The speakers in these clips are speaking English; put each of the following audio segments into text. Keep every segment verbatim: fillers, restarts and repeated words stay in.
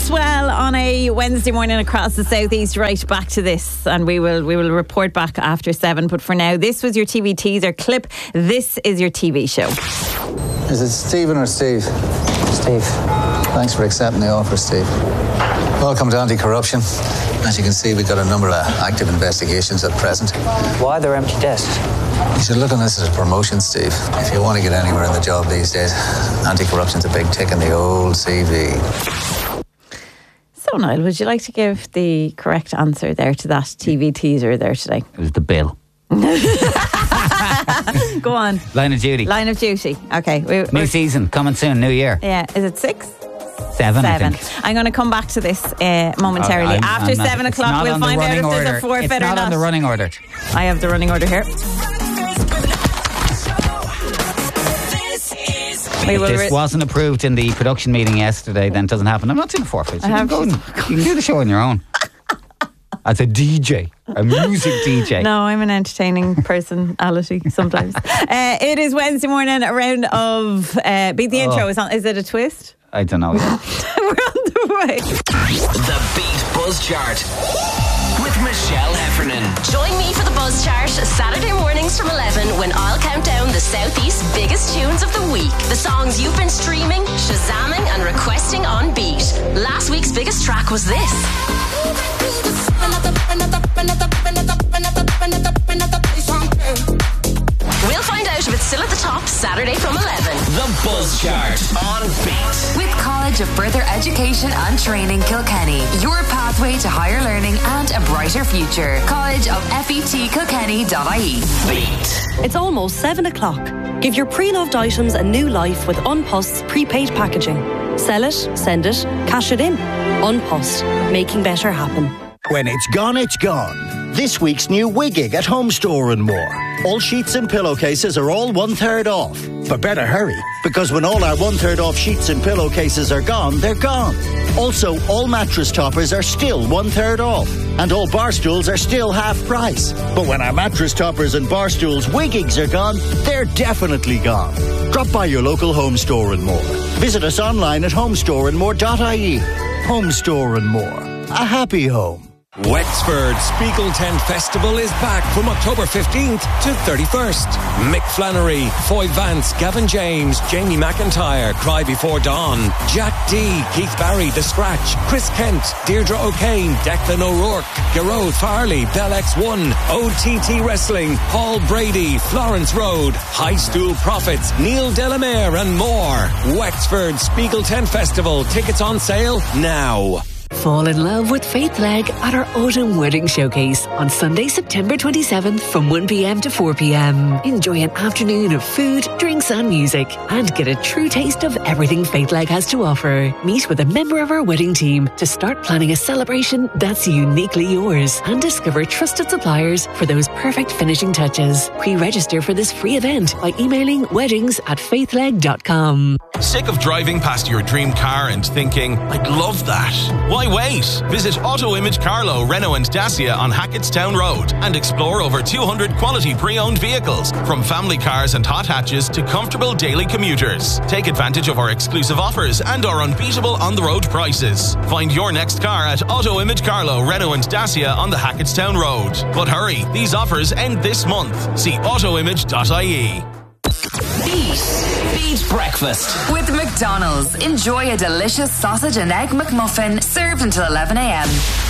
swell on a Wednesday morning across the southeast. Right back to this, and we will we will report back after seven. But for now, this was your T V teaser clip. This is your T V show. Is it Stephen or Steve? Steve. Thanks for accepting the offer, Steve. Welcome to anti-corruption. As you can see, we've got a number of active investigations at present. Why are there empty desks? You should look on this as a promotion, Steve. If you want to get anywhere in the job these days, anti-corruption's a big tick in the old C V. So, Niall, would you like to give the correct answer there to that T V teaser there today? It was the bill. Go on. Line of Duty. Line of Duty. Okay. We, new season coming soon, new year. Yeah. Is it six? Seven, Seven. I think. I'm going to come back to this uh, momentarily. Uh, I'm, After I'm not, seven o'clock, we'll find out if order. there's a forfeit it's or not. not. on the running order. I have the running order here. We will If this re- wasn't approved in the production meeting yesterday, then it doesn't happen. I'm not doing a forfeit. You, I have can, go and, you can do the show on your own. As a D J, a music D J. No, I'm an entertaining personality sometimes. uh, it is Wednesday morning, a round of uh, Beat the Oh. Intro. Is, on, is it a twist? I don't know. We're on the way. The Beat Buzz Chart with Michelle Heffernan. Join me for the Buzz Chart Saturday mornings from eleven when I'll count down the Southeast's biggest tunes of the week. The songs you've been streaming, shazamming and requesting on Beat. Last week's biggest track was this. We'll find out if it's still at the top Saturday from eleven. The Buzz Chart on Beat. With College of Further Education and Training Kilkenny, your pathway to higher learning and a brighter future. College of Fet Kilkenny dot I E. Beat. It's almost seven o'clock. Give your pre-loved items a new life with Unpost's prepaid packaging. Sell it, send it, cash it in. Unpost, making better happen. When it's gone, it's gone. This week's new Wigging at Home Store and More. All sheets and pillowcases are all one-third off. But better hurry, because when all our one-third off sheets and pillowcases are gone, they're gone. Also, all mattress toppers are still one-third off. And all bar stools are still half price. But when our mattress toppers and bar stools Wiggings are gone, they're definitely gone. Drop by your local Home Store and More. Visit us online at homestore and more dot I E. Home Store and More. A happy home. Wexford Spiegel Tent Festival is back from October fifteenth to thirty-first. Mick Flannery, Foy Vance, Gavin James, Jamie McIntyre, Cry Before Dawn, Jack D, Keith Barry, The Scratch, Chris Kent, Deirdre O'Kane, Declan O'Rourke, Gerard Farley, Bell X one, O T T Wrestling, Paul Brady, Florence Road, High Stool Prophets, Neil Delamere and more. Wexford Spiegel Tent Festival. Tickets on sale now. Fall in love with Faith Leg at our Autumn Wedding Showcase on Sunday, September twenty-seventh from one p.m. to four p.m. Enjoy an afternoon of food, drinks and music and get a true taste of everything Faith Leg has to offer. Meet with a member of our wedding team to start planning a celebration that's uniquely yours and discover trusted suppliers for those perfect finishing touches. Pre-register for this free event by emailing weddings at faithleg dot com. Sick of driving past your dream car and thinking, I'd love that? Why wait? Visit Auto Image Carlow, Renault and Dacia on Hackettstown Road and explore over two hundred quality pre-owned vehicles, from family cars and hot hatches to comfortable daily commuters. Take advantage of our exclusive offers and our unbeatable on-the-road prices. Find your next car at Auto Image Carlow, Renault and Dacia on the Hackettstown Road. But hurry, these offers end this month. See auto image dot I E. Beat. Beat Breakfast. With McDonald's, enjoy a delicious sausage and egg McMuffin served until eleven a.m.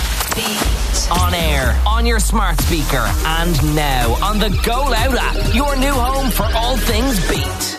Beat. On air, on your smart speaker, and now on the Go Loud app. Your new home for all things Beat.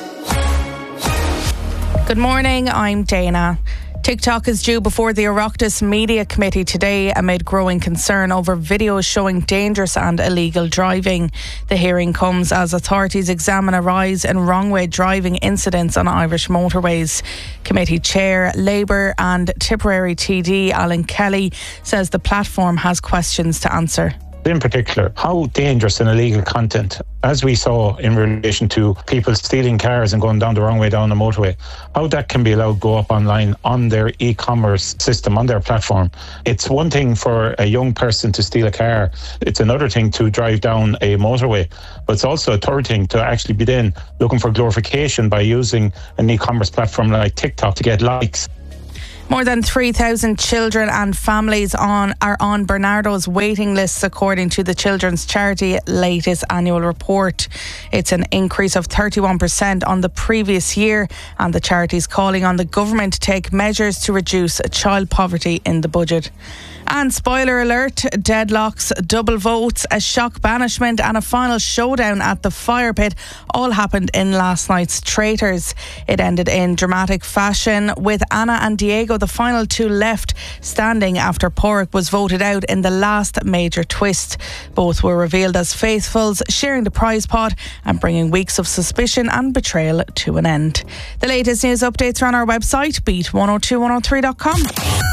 Good morning, I'm Dana. TikTok is due before the Oireachtas Media Committee today amid growing concern over videos showing dangerous and illegal driving. The hearing comes as authorities examine a rise in wrong-way driving incidents on Irish motorways. Committee Chair, Labour and Tipperary T D Alan Kelly says the platform has questions to answer. In particular, how dangerous and illegal content, as we saw in relation to people stealing cars and going down the wrong way down the motorway, how that can be allowed to go up online on their e-commerce system, on their platform. It's one thing for a young person to steal a car. It's another thing to drive down a motorway. But it's also a third thing to actually be then looking for glorification by using an e-commerce platform like TikTok to get likes. More than three thousand children and families on are on Bernardo's waiting lists, according to the Children's Charity latest annual report. It's an increase of thirty-one percent on the previous year, and the charity's calling on the government to take measures to reduce child poverty in the budget. And spoiler alert, deadlocks, double votes, a shock banishment and a final showdown at the fire pit all happened in last night's Traitors. It ended in dramatic fashion, with Anna and Diego, the final two left, standing after Porrick was voted out in the last major twist. Both were revealed as faithfuls, sharing the prize pot and bringing weeks of suspicion and betrayal to an end. The latest news updates are on our website, beat one oh two one oh three dot com.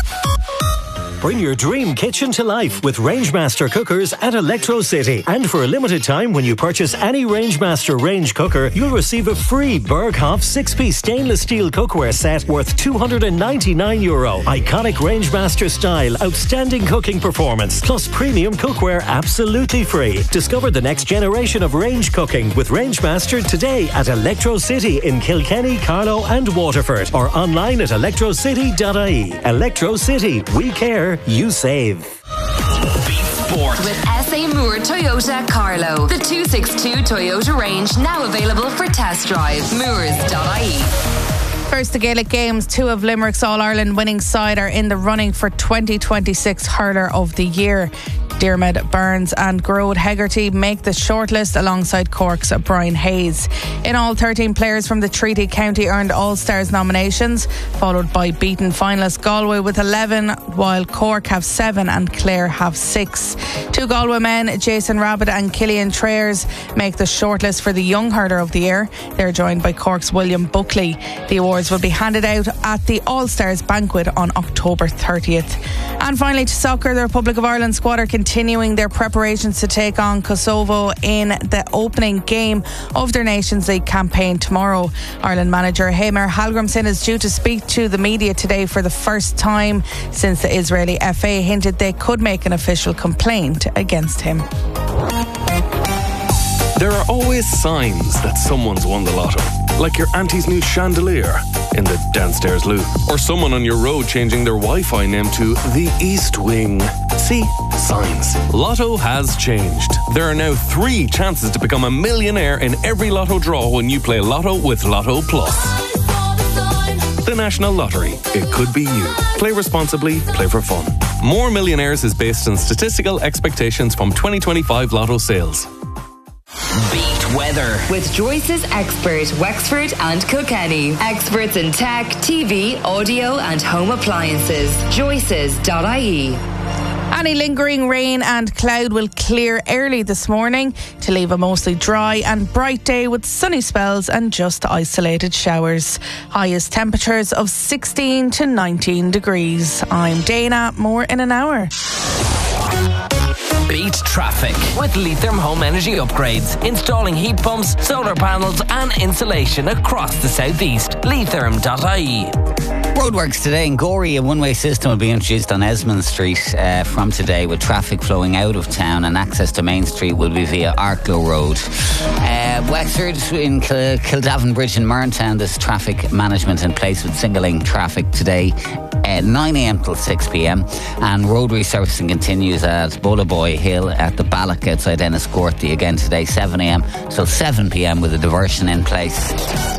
Bring your dream kitchen to life with Rangemaster cookers at Electro City. And for a limited time, when you purchase any Rangemaster range cooker, you'll receive a free Berghoff six-piece stainless steel cookware set worth two hundred ninety-nine euro. Iconic Rangemaster style, outstanding cooking performance, plus premium cookware absolutely free. Discover the next generation of range cooking with Rangemaster today at Electro City in Kilkenny, Carlow and Waterford, or online at electro city dot I E. Electro City, we care, you save. Beat Sport with S A Moore Toyota Carlow. The two sixty-two Toyota range now available for test drive. Moores dot I E. First, the Gaelic Games. Two of Limerick's All-Ireland winning side are in the running for twenty twenty-six Hurler of the Year. Diarmid Burns and Grode Hegarty make the shortlist alongside Cork's Brian Hayes. In all, thirteen players from the Treaty County earned All-Stars nominations, followed by beaten finalist Galway with eleven, while Cork have seven and Clare have six. Two Galway men, Jason Rabbit and Killian Trayers, make the shortlist for the Young Hurler of the Year. They're joined by Cork's William Buckley. The awards will be handed out at the All-Stars banquet on October thirtieth. And finally, to soccer, the Republic of Ireland squad are continuing their preparations to take on Kosovo in the opening game of their Nations League campaign tomorrow. Ireland manager Heimir Hallgrímsson is due to speak to the media today for the first time since the Israeli F A hinted they could make an official complaint against him. There are always signs that someone's won the lotto, like your auntie's new chandelier in the downstairs loo, or someone on your road changing their Wi-Fi name to the East Wing. See? Signs. Lotto has changed. There are now three chances to become a millionaire in every lotto draw when you play Lotto with Lotto Plus. The National Lottery. It could be you. Play responsibly, play for fun. More Millionaires is based on statistical expectations from twenty twenty-five Lotto sales. Beat weather with Joyce's expert Wexford and Kilkenny. Experts in tech, T V, audio and home appliances. Joyce's dot I E. Any lingering rain and cloud will clear early this morning to leave a mostly dry and bright day with sunny spells and just isolated showers. Highest temperatures of sixteen to nineteen degrees. I'm Dana. More in an hour. Beat traffic with Leitrim Home Energy Upgrades. Installing heat pumps, solar panels and insulation across the southeast. Leitrim dot I E. Roadworks today in Gorey. A one-way system will be introduced on Esmond Street uh, from today, with traffic flowing out of town, and access to Main Street will be via Arklow Road. Uh, Wexford in Kil- Kildavin Bridge in Merntown, there's traffic management in place with single-lane traffic today at nine a.m. till six p.m. and road resurfacing continues at Bullaboy Hill at the Ballock outside Enniscorthy again today seven a.m. till seven p.m. with a diversion in place.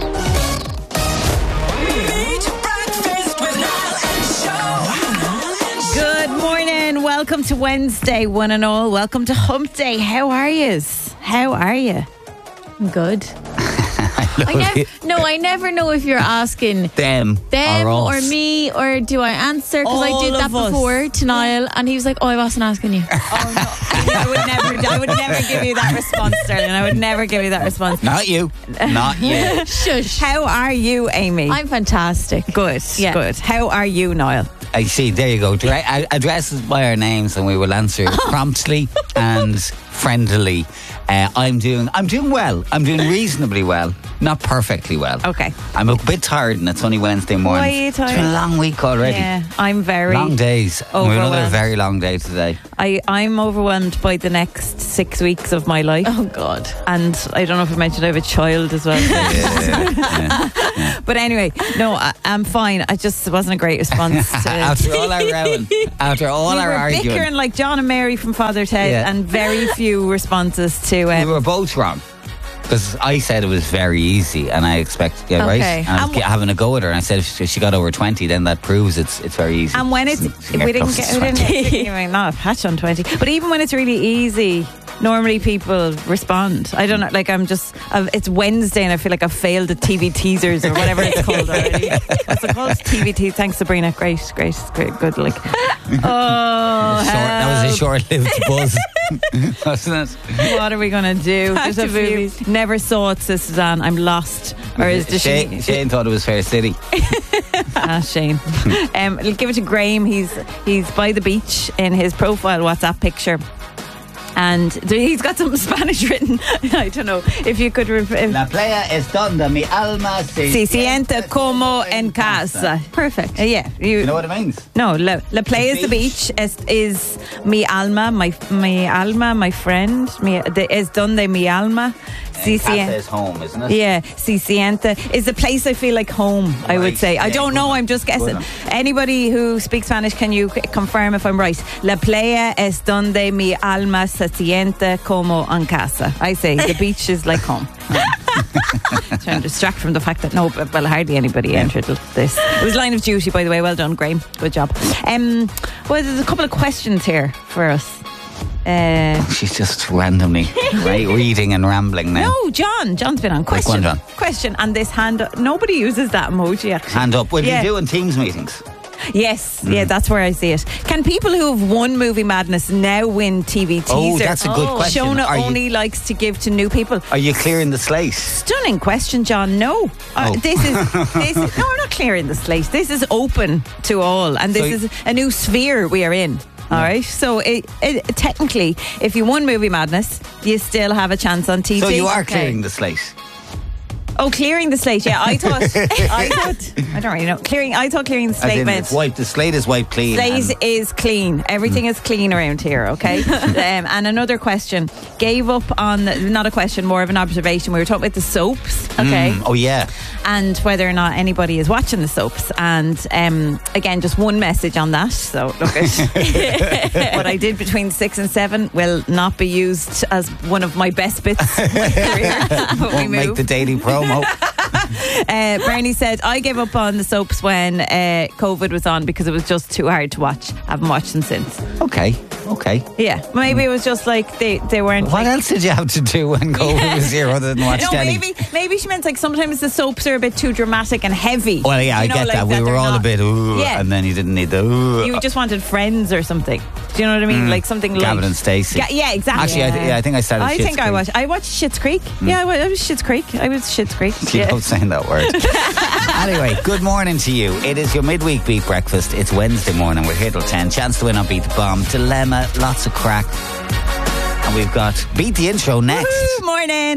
Welcome to Wednesday, one and all. Welcome to Hump Day. How are yous? How are you? I'm good. I never, no, I never know if you're asking them, them or, or me, or do I answer? Because I did that us. before to Niall, and he was like, "Oh, I wasn't asking you." Oh no, I would never, I would never give you that response, Sterling. I would never give you that response. Not you, not you. Shush. How are you, Amy? I'm fantastic. Good, yeah. Good. How are you, Niall? I see, there you go. Address us by our names and we will answer promptly and friendlily. Uh, I'm doing I'm doing well. I'm doing reasonably well. Not perfectly well. Okay. I'm a bit tired and it's only Wednesday morning. Why are you tired? It's been a long week already. Yeah, I'm very long days. We have another very long day today. I, I'm overwhelmed by the next six weeks of my life. Oh God. And I don't know if I mentioned I have a child as well. yeah, yeah. But anyway, no, I, I'm fine. I just wasn't a great response to After all our rowing, after all we our were arguing. bickering like John and Mary from Father Ted, Yeah. and very few responses to. Um, We were both wrong. Because I said it was very easy, and I expect, yeah, right? Okay. And I was And w- having a go at her, and I said if she got over twenty, then that proves it's it's very easy. And when it's, She we didn't close get, to we twenty. didn't get not a patch on twenty, but even when it's really easy, normally people respond. I don't know, like I'm just, I've, it's Wednesday and I feel like I've failed at T V teasers or whatever it's called already. What's it called? T V teasers. Thanks, Sabrina. Great, great, great, good. Like, oh, Short, that was a short-lived buzz, wasn't it? what are we going to do? Back Just a to few- movies. Never saw it, Sister Dan. I'm lost. Or is does Shane, she? Shane thought it was Fair City. Ah, Shane. um, I'll give it to Graham. He's he's by the beach in his profile WhatsApp picture. And he's got some Spanish written. I don't know if you could. Ref- La playa es donde mi alma se Se siente como en casa. Perfect. Uh, yeah. You, You know what it means? No, la, la playa is the beach. Es, is mi alma, my mi alma, my friend. Mi, de, es donde mi alma. Si Casa siente. is home, isn't it? Yeah, si siente is the place I feel like home, I would Right. say. I Yeah, don't good know, one. I'm just Good guessing. one. Anybody who speaks Spanish, can you c- confirm if I'm right? La playa es donde mi alma se siente como en casa. I say the beach is like home. Trying to distract from the fact that no, well, hardly anybody entered this. It was Line of Duty, by the way. Well done, Graham. Good job. Um, well, there's a couple of questions here for us. Uh, She's just randomly right, reading and rambling now. no, John. John's been on. Quick Question. one, John. Question. And this hand up. Nobody uses that emoji, actually. Hand up. What do Yeah. you do in Teams meetings? Yes, Mm. yeah, that's where I see it. Can people who have won Movie Madness now win T V teaser? Oh, that's a good question. Shona Are you- only likes to give to new people. Are you clearing the slate? Stunning question, John. No, uh, Oh. this is this is no, I'm not clearing the slate. This is open to all, and this So is a new sphere we are in. All right, so it, it, technically, if you won Movie Madness, you still have a chance on T V. So you are Okay. clearing the slate. Oh, clearing the slate. Yeah, I thought. I thought. I don't really know. Clearing. I thought clearing the As slate in, meant. it's wiped, the slate is wiped clean. Slate and- is clean. Everything is clean around here, okay? um, and another question. Gave up on, the, not a question, more of an observation. We were talking about the soaps, okay? Mm, oh, yeah. And whether or not anybody is watching the soaps. And um, again, just one message on that. So look at what I did between six and seven will not be used as one of my best bits of my career. when we Won't make move. the daily promo. Uh, Bernie said, I gave up on the soaps when uh, COVID was on because it was just too hard to watch. I haven't watched them since. Okay, okay. Yeah, maybe it was just like they, they weren't. What like, else did you have to do when COVID was here other than watch no, telly? maybe maybe she meant like sometimes the soaps are a bit too dramatic and heavy. Well, yeah, You I know, get like that. We were they're all a not- bit, ooh, Yeah. and then you didn't need the ooh. You just wanted Friends or something. Do you know what I mean? Mm. Like something like Gavin and Stacey. Ga- yeah, exactly. Actually, I, th- yeah, I think I started I Schitt's think I Creek. watched. I watched Schitt's Creek. Yeah, I wa- I was Schitt's Creek. I was Schitt's Creek. You Yeah. don't saying that word. Anyway, good morning to you. It is your midweek beat breakfast. It's Wednesday morning. We're here till ten. Chance to win on Beat the Bomb. Dilemma, lots of crack. And we've got Beat the Intro next. Woo, morning.